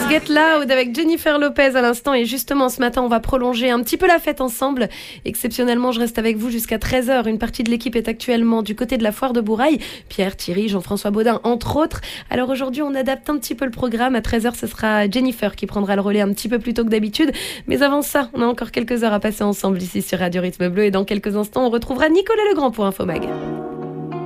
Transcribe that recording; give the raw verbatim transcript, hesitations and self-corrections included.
Let's Get Loud avec Jennifer Lopez à l'instant. Et justement, ce matin, on va prolonger un petit peu la fête ensemble. Exceptionnellement, je reste avec vous jusqu'à treize heures. Une partie de l'équipe est actuellement du côté de la foire de Bourail. Pierre, Thierry, Jean-François Baudin, entre autres. Alors aujourd'hui, on adapte un petit peu le programme. À treize heures, ce sera Jennifer qui prendra le relais un petit peu plus tôt que d'habitude. Mais avant ça, on a encore quelques heures à passer ensemble ici sur Radio Rythme Bleu. Et dans quelques instants, on retrouvera Nicolas Legrand pour Infomag.